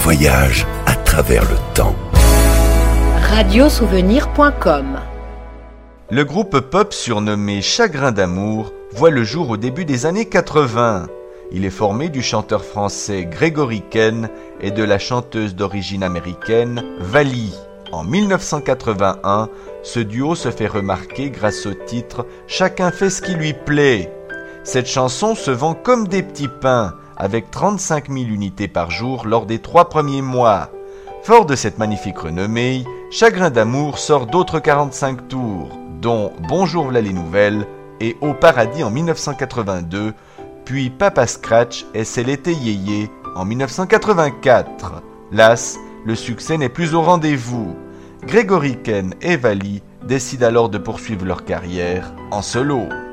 voyage à travers le temps. Radiosouvenir.com. Le groupe pop surnommé Chagrin d'amour voit le jour au début des années 80. Il est formé du chanteur français Grégory Ken et de la chanteuse d'origine américaine Vali. En 1981, ce duo se fait remarquer grâce au titre « Chacun fait ce qui lui plaît ». Cette chanson se vend comme des petits pains, avec 35 000 unités par jour lors des 3 premiers mois. Fort de cette magnifique renommée, Chagrin d'amour sort d'autres 45 tours, dont Bonjour v'là les nouvelles et Au paradis en 1982, puis Papa Scratch et C'est l'été yéyé en 1984. Las, le succès n'est plus au rendez-vous. Grégory Ken et Vali décident alors de poursuivre leur carrière en solo.